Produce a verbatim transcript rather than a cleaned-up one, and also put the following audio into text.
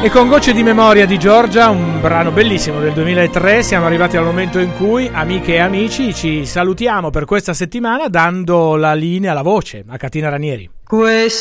E con Gocce di memoria di Giorgia, un brano bellissimo del duemilatré, siamo arrivati al momento in cui, amiche e amici, ci salutiamo per questa settimana dando la linea, la voce a Catina Ranieri. Questo